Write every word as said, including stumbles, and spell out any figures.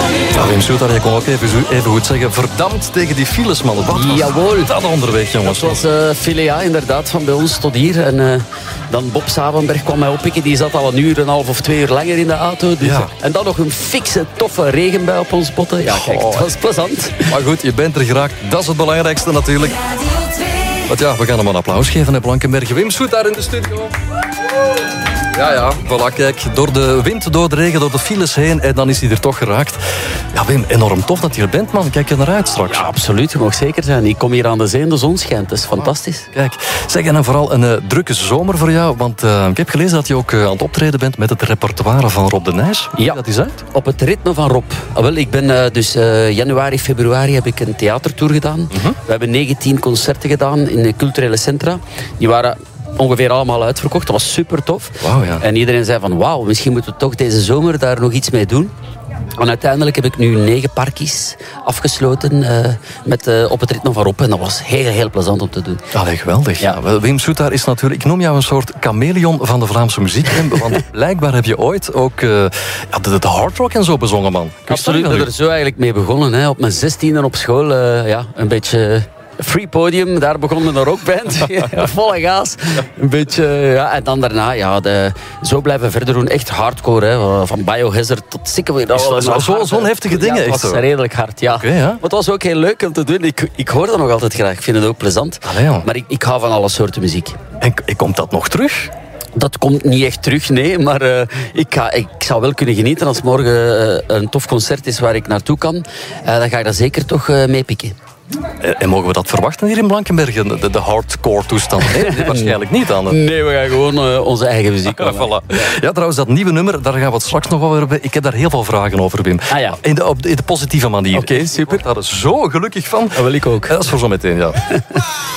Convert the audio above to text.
Ja, Wim Soetar, je kon ook even, even goed zeggen, verdampt tegen die files, man. Wat was Jawohl. dat onderweg, jongens? Dat was uh, Filia, inderdaad, van bij ons tot hier. En uh, dan Bob Savenberg kwam mij oppikken. Die zat al een uur, een half of twee uur langer in de auto. Dus, ja. En dan nog een fikse, toffe regenbui op ons botten. Ja, kijk, het was plezant. Maar goed, je bent er geraakt. Dat is het belangrijkste natuurlijk. Want ja, we gaan hem een applaus geven, hè, Blankenberg. Wim Soetar in de studio. Ja, ja, voilà, kijk. Door de wind, door de regen, door de files heen. En dan is hij er toch geraakt. Ja, Wim, enorm tof dat je er bent, man. Kijk je naar uit straks. Ja, absoluut. Je mag zeker zijn. Ik kom hier aan de zee en de zon schijnt. Dat is fantastisch. Kijk, zeg, en dan vooral een uh, drukke zomer voor jou. Want uh, ik heb gelezen dat je ook uh, aan het optreden bent met het repertoire van Rob de Nijs. Hoe ja, dat is uit? Op het ritme van Rob. Ah, wel, ik ben uh, dus uh, januari, februari heb ik een theatertour gedaan. Mm-hmm. We hebben negentien concerten gedaan in de culturele centra. Die waren ongeveer allemaal uitverkocht. Dat was super tof. Wow, ja. En iedereen zei van wauw, misschien moeten we toch deze zomer daar nog iets mee doen. En uiteindelijk heb ik nu negen parkies afgesloten uh, met, uh, op het ritme van Rob. En dat was heel, heel plezant om te doen. Allee, geweldig. Ja. Ja, Wim Soetar is natuurlijk, ik noem jou een soort chameleon van de Vlaamse muziek. Want blijkbaar heb je ooit ook uh, ja, de, de hard rock en zo bezongen, man. Absoluut, ik ben er zo eigenlijk mee begonnen. Hè. Op mijn zestiende op school, uh, ja, een beetje... Free Podium, daar begon met een rockband. Volle gaas. Een beetje, ja. En dan daarna, ja, de, zo blijven verder doen. Echt hardcore, hè. Van Biohazard tot Sickle. Dat was zo, zo, zo'n heftige dingen. Ja, het was redelijk hard, ja. Okay, ja. Maar het was ook heel leuk om te doen. Ik, ik hoor dat nog altijd graag. Ik vind het ook plezant. Allee, maar ik, ik hou van alle soorten muziek. En, en komt dat nog terug? Dat komt niet echt terug, nee. Maar uh, ik, ga, ik zou wel kunnen genieten als morgen uh, een tof concert is waar ik naartoe kan. Uh, dan ga ik daar zeker toch uh, mee pikken. En mogen we dat verwachten hier in Blankenbergen? De, de hardcore toestand? Nee, nee, waarschijnlijk niet aan. Nee, we gaan gewoon uh, onze eigen muziek ja, voilà. Ja, trouwens, dat nieuwe nummer, daar gaan we het straks nog over hebben. Ik heb daar heel veel vragen over, Wim. Ah, ja. in, de, op de, in de positieve manier. Oké, okay, super. Ik word daar zo gelukkig van. Dat wil ik ook. Dat is voor zo meteen, ja.